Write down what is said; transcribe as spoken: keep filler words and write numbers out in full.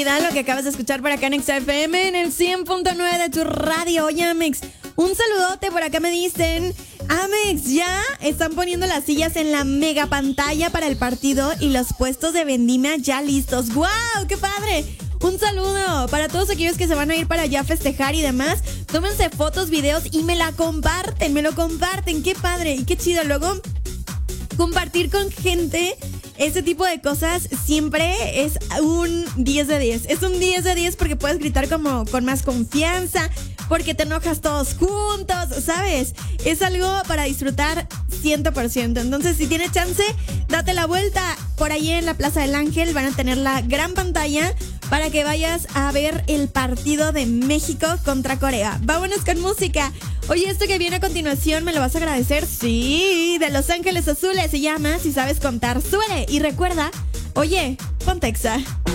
vida lo que acabas de escuchar por acá en X F M en el cien punto nueve de tu radio. Oye, Amex, un saludote. Por acá me dicen, Amex, ya están poniendo las sillas en la mega pantalla para el partido y los puestos de vendimia ya listos. ¡Wow! ¡Qué padre! Un saludo para todos aquellos que se van a ir para allá a festejar y demás. Tómense fotos, videos y me la comparten, me lo comparten. ¡Qué padre! Y qué chido. Luego, compartir con gente ese tipo de cosas siempre es un diez de diez. Es un diez de diez porque puedes gritar como con más confianza, porque te enojas todos juntos, ¿sabes? Es algo para disfrutar cien por ciento. Entonces, si tienes chance, date la vuelta. Por ahí en la Plaza del Ángel van a tener la gran pantalla para que vayas a ver el partido de México contra Corea. Vámonos con música. Oye, esto que viene a continuación, ¿me lo vas a agradecer? Sí, de Los Ángeles Azules se llama Si Sabes Contar. Súbele y recuerda, oye, ponte Exa.